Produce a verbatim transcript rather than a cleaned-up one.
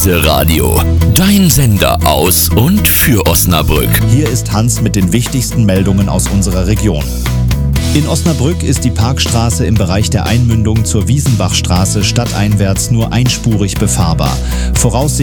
Wiese Radio. Dein Sender aus und für Osnabrück. Hier ist Hans mit den wichtigsten Meldungen aus unserer Region. In Osnabrück ist die Parkstraße im Bereich der Einmündung zur Wiesenbachstraße stadteinwärts nur einspurig befahrbar. Voraussichtlich